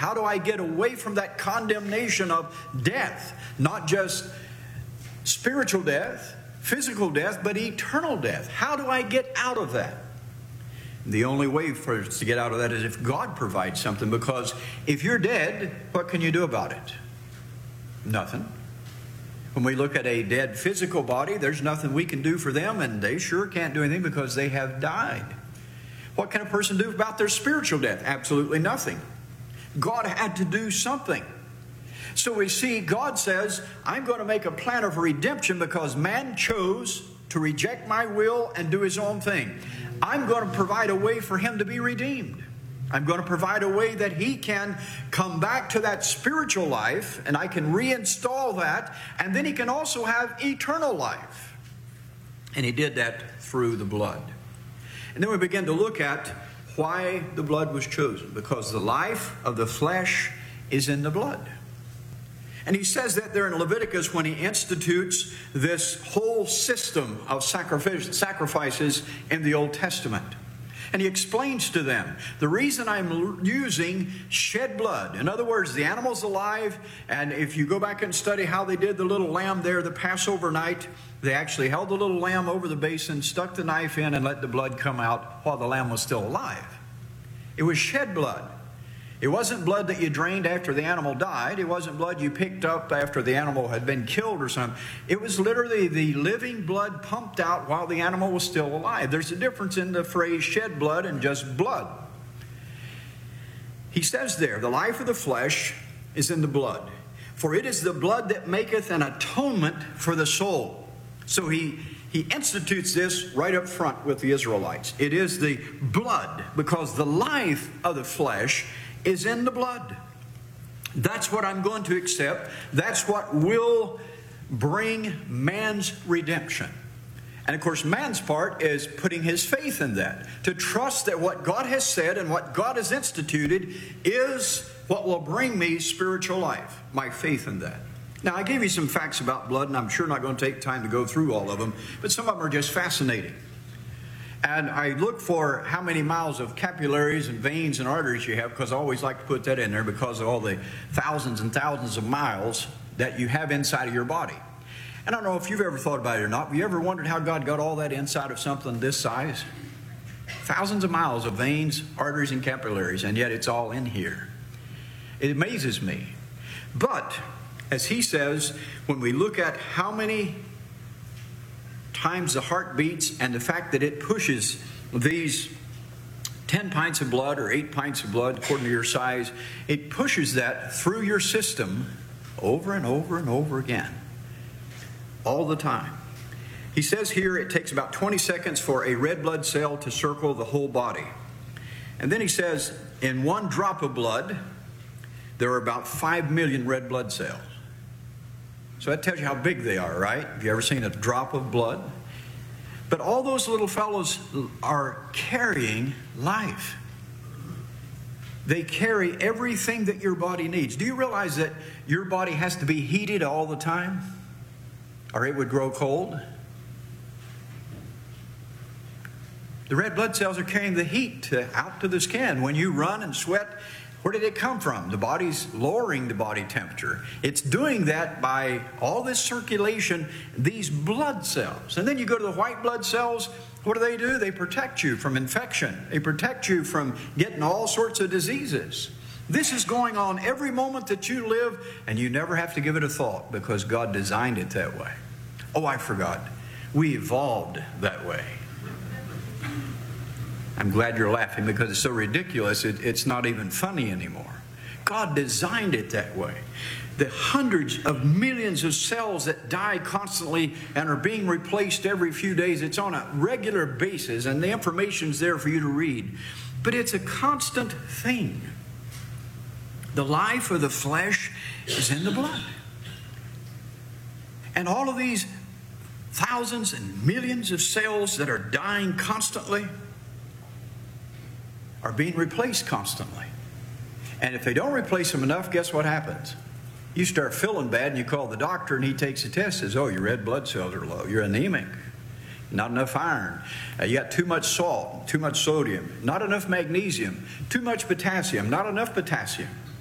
How do I get away from that condemnation of death? Not just spiritual death, physical death, but eternal death. How do I get out of that? The only way for us to get out of that is if God provides something, because if you're dead, what can you do about it? Nothing. When we look at a dead physical body, there's nothing we can do for them, and they sure can't do anything because they have died. What can a person do about their spiritual death? Absolutely nothing. God had to do something. So we see God says, I'm going to make a plan of redemption because man chose to reject my will and do his own thing. I'm going to provide a way for him to be redeemed. I'm going to provide a way that he can come back to that spiritual life, and I can reinstall that, and then he can also have eternal life. And he did that through the blood. And then we begin to look at why the blood was chosen. Because the life of the flesh is in the blood. And he says that there in Leviticus when he institutes this whole system of sacrifices in the Old Testament. And he explains to them, the reason I'm using shed blood, in other words, the animal's alive, and if you go back and study how they did the little lamb there, the Passover night, they actually held the little lamb over the basin, stuck the knife in, and let the blood come out while the lamb was still alive. It was shed blood. It wasn't blood that you drained after the animal died. It wasn't blood you picked up after the animal had been killed or something. It was literally the living blood pumped out while the animal was still alive. There's a difference in the phrase shed blood and just blood. He says there, the life of the flesh is in the blood. For it is the blood that maketh an atonement for the soul. So he institutes this right up front with the Israelites. It is the blood, because the life of the flesh is in the blood. That's what I'm going to accept. That's what will bring man's redemption. And of course, man's part is putting his faith in that. To trust that what God has said and what God has instituted is what will bring me spiritual life. My faith in that. Now, I gave you some facts about blood, and I'm sure not going to take time to go through all of them, but some of them are just fascinating. And I look for how many miles of capillaries and veins and arteries you have, because I always like to put that in there because of all the thousands and thousands of miles that you have inside of your body. And I don't know if you've ever thought about it or not. Have you ever wondered how God got all that inside of something this size? Thousands of miles of veins, arteries, and capillaries, and yet it's all in here. It amazes me. But, as he says, when we look at how many times the heart beats and the fact that it pushes these 10 pints of blood or 8 pints of blood, according to your size, it pushes that through your system over and over and over again, all the time. He says here it takes about 20 seconds for a red blood cell to circle the whole body. And then he says in one drop of blood, there are about 5 million red blood cells. So that tells you how big they are, right? Have you ever seen a drop of blood? But all those little fellows are carrying life. They carry everything that your body needs. Do you realize that your body has to be heated all the time, or it would grow cold? The red blood cells are carrying the heat out to the skin. When you run and sweat, where did it come from? The body's lowering the body temperature. It's doing that by all this circulation, these blood cells. And then you go to the white blood cells. What do? They protect you from infection. They protect you from getting all sorts of diseases. This is going on every moment that you live, and you never have to give it a thought because God designed it that way. Oh, I forgot. We evolved that way. I'm glad you're laughing because it's so ridiculous, it's not even funny anymore. God designed it that way. The hundreds of millions of cells that die constantly and are being replaced every few days, it's on a regular basis, and the information's there for you to read. But it's a constant thing. The life of the flesh is in the blood. And all of these thousands and millions of cells that are dying constantly are being replaced constantly. And if they don't replace them enough, guess what happens? You start feeling bad and you call the doctor and he takes a test and says, oh, your red blood cells are low. You're anemic. Not enough iron. You got too much salt, too much sodium, not enough magnesium, too much potassium, not enough potassium.